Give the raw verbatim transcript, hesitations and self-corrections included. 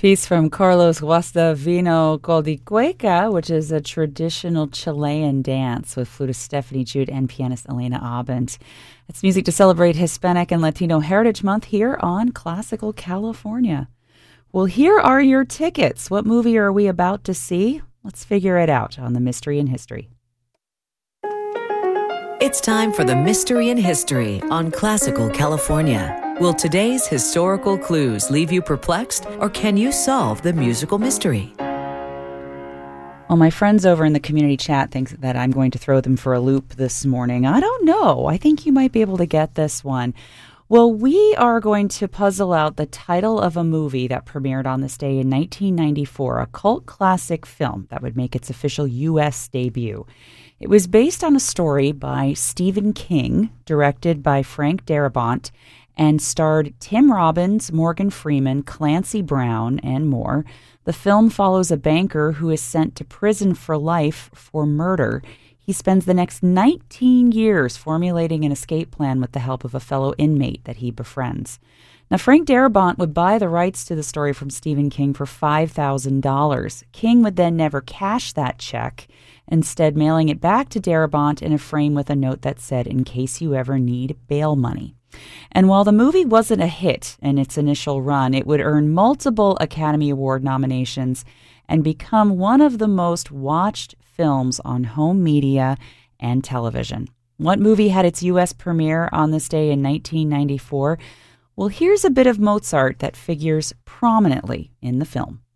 Piece from Carlos Guastavino Coldicueca, which is a traditional Chilean dance with flutist Stephanie Jute and pianist Elena Abend. It's music to celebrate Hispanic and Latino Heritage Month here on Classical California. Well, here are your tickets. What movie are we about to see? Let's figure it out on the Mystery in History. It's time for the Mystery in History on Classical California. Will today's historical clues leave you perplexed, or can you solve the musical mystery? Well, my friends over in the community chat think that I'm going to throw them for a loop this morning. I don't know. I think you might be able to get this one. Well, we are going to puzzle out the title of a movie that premiered on this day in nineteen ninety-four, a cult classic film that would make its official U S debut. It was based on a story by Stephen King, directed by Frank Darabont, and starred Tim Robbins, Morgan Freeman, Clancy Brown, and more. The film follows a banker who is sent to prison for life for murder. He spends the next nineteen years formulating an escape plan with the help of a fellow inmate that he befriends. Now, Frank Darabont would buy the rights to the story from Stephen King for five thousand dollars. King would then never cash that check, instead mailing it back to Darabont in a frame with a note that said, "In case you ever need bail money." And while the movie wasn't a hit in its initial run, it would earn multiple Academy Award nominations and become one of the most watched films on home media and television. What movie had its U S premiere on this day in nineteen ninety-four? Well, here's a bit of Mozart that figures prominently in the film.